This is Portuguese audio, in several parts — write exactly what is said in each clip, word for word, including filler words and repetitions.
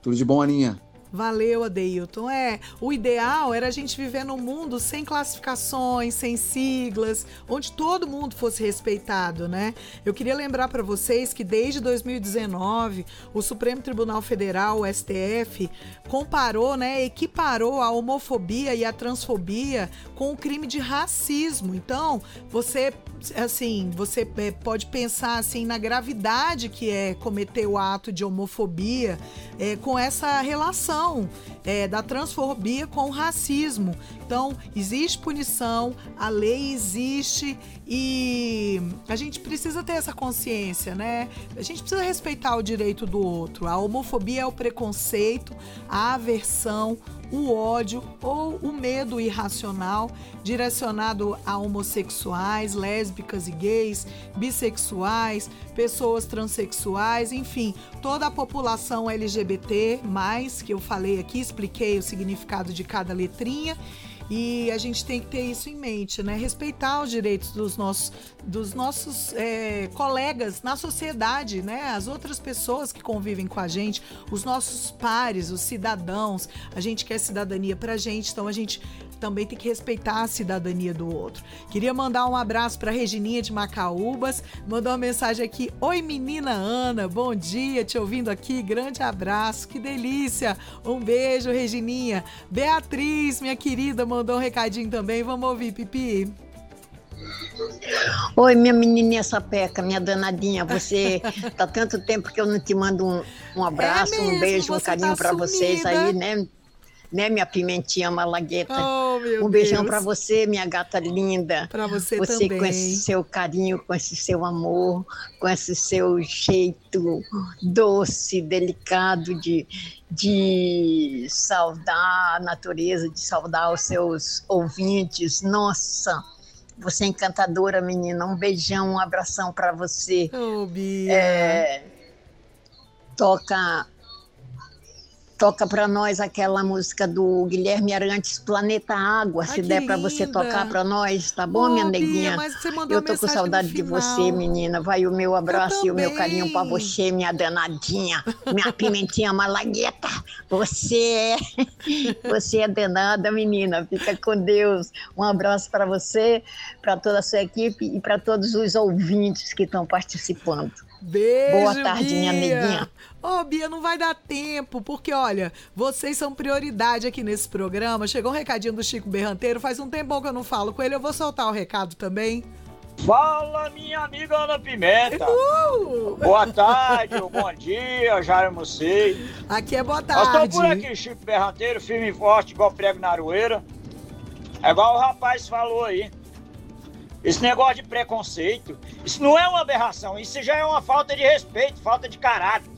Tudo de bom, Aninha? Valeu, Adeilton. É, o ideal era a gente viver num mundo sem classificações, sem siglas, onde todo mundo fosse respeitado, né? Eu queria lembrar para vocês que desde dois mil e dezenove, o Supremo Tribunal Federal, o S T F, comparou, né, equiparou a homofobia e a transfobia com o crime de racismo. Então, você, assim, você é, pode pensar assim na gravidade que é cometer o ato de homofobia é, com essa relação É, da transfobia com o racismo. Então, existe punição, a lei existe e a gente precisa ter essa consciência, né? A gente precisa respeitar o direito do outro. A homofobia é o preconceito, a aversão, o ódio ou o medo irracional direcionado a homossexuais, lésbicas e gays, bissexuais, pessoas transexuais, enfim, toda a população L G B T mais, que eu falei aqui, expliquei o significado de cada letrinha. E a gente tem que ter isso em mente, né? Respeitar os direitos dos nossos, dos nossos é, colegas na sociedade, né? As outras pessoas que convivem com a gente, os nossos pares, os cidadãos. A gente quer cidadania pra gente, então a gente também tem que respeitar a cidadania do outro. Queria mandar um abraço para Regininha de Macaúbas, mandou uma mensagem aqui: oi menina Ana, bom dia, te ouvindo aqui, grande abraço, que delícia, um beijo Regininha. Beatriz, minha querida, mandou um recadinho também, vamos ouvir, Pipi. Oi, minha menininha sapeca, minha danadinha, você tá tanto tempo que eu não te mando um, um abraço, é mesmo, um beijo, um carinho tá para vocês aí, né? Né, minha pimentinha malagueta. Oh, meu um beijão Deus. Pra você, minha gata linda. Pra você, você também. Com esse seu carinho, com esse seu amor, com esse seu jeito doce, delicado de, de saudar a natureza, de saudar os seus ouvintes. Nossa, você é encantadora, menina. Um beijão, um abração pra você. Oh, Bia. É, toca... Toca para nós aquela música do Guilherme Arantes, Planeta Água, se der para você tocar para nós, tá bom, oh, minha neguinha? Bia, mas você mandou eu tô com saudade de você, menina. Vai o meu abraço e o meu carinho para você, minha danadinha, minha pimentinha malagueta. Você é, você é danada, menina. Fica com Deus. Um abraço para você, para toda a sua equipe e para todos os ouvintes que estão participando. Beijo, boa tarde, Bia. Minha neguinha. Ô, oh, Bia, não vai dar tempo, porque, olha, vocês são prioridade aqui nesse programa. Chegou um recadinho do Chico Berranteiro, faz um tempão que eu não falo com ele, eu vou soltar o recado também. Fala, minha amiga Ana Pimenta. Uh! Boa tarde, ou bom dia, já almocei. Aqui é boa tarde. Nós estamos por aqui, Chico Berranteiro, firme e forte, igual prego na aroeira. É igual o rapaz falou aí. Esse negócio de preconceito, isso não é uma aberração, isso já é uma falta de respeito, falta de caráter,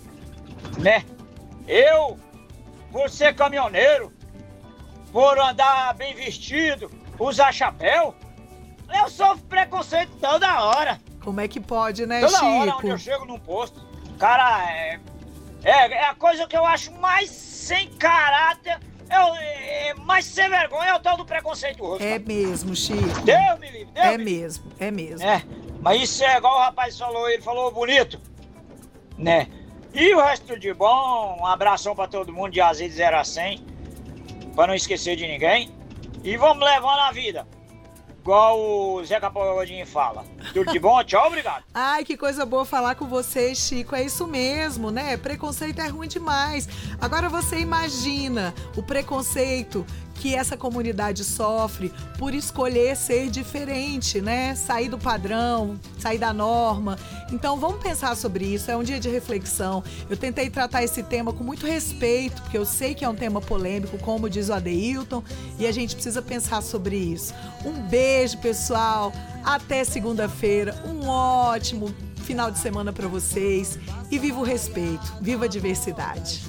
né? Eu, por ser caminhoneiro, por andar bem vestido, usar chapéu, eu sofro preconceito toda hora. Como é que pode, né, toda Chico? Toda hora onde eu chego num posto, cara, é, é, é a coisa que eu acho mais sem caráter. É, é, mas sem vergonha é o tal do preconceituoso. É mesmo, Chico. Deus me livre, Deus É me livre. mesmo, é mesmo. É, mas isso é igual o rapaz falou, ele falou bonito, né? E o resto de bom, um abração pra todo mundo de azeite zero a cem, pra não esquecer de ninguém. E vamos levando a vida, igual o Zeca Pagodinho fala. Tudo de bom, tchau, obrigado. Ai, que coisa boa falar com você, Chico. É isso mesmo, né? Preconceito é ruim demais. Agora você imagina o preconceito que essa comunidade sofre por escolher ser diferente, né? Sair do padrão, sair da norma. Então vamos pensar sobre isso, é um dia de reflexão. Eu tentei tratar esse tema com muito respeito, porque eu sei que é um tema polêmico, como diz o Adeilton, e a gente precisa pensar sobre isso. Um beijo, pessoal. Até segunda-feira. Um ótimo final de semana para vocês. E viva o respeito, viva a diversidade.